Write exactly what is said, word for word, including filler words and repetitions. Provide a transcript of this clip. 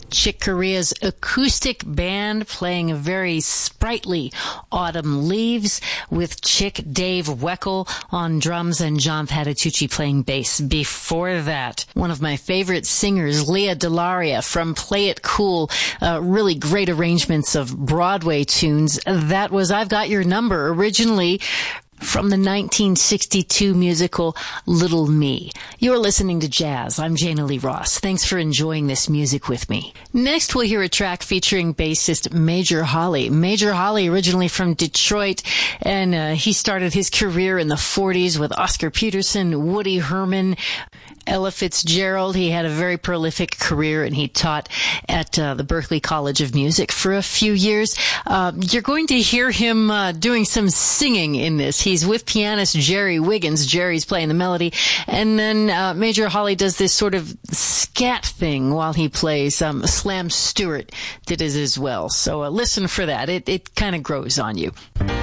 Chick Corea's acoustic band playing a very sprightly Autumn Leaves with Chick Dave Weckl on drums and John Patitucci playing bass. Before that, one of my favorite singers, Lea DeLaria from Play It Cool, uh, really great arrangements of Broadway tunes. That was I've Got Your Number, originally from the nineteen sixty-two musical Little Me. You're listening to Jazz. I'm Jana Lee Ross. Thanks for enjoying this music with me. Next, we'll hear a track featuring bassist Major Holly. Major Holly, originally from Detroit, and uh, he started his career in the forties with Oscar Peterson, Woody Herman, Ella Fitzgerald. He had a very prolific career, and he taught at uh, the Berklee College of Music for a few years. Uh, you're going to hear him uh, doing some singing in this. He's with pianist Jerry Wiggins. Jerry's playing the melody. And then uh, Major Holly does this sort of scat thing while he plays. Um, Slam Stewart did it as well. So uh, listen for that. It, it kind of grows on you.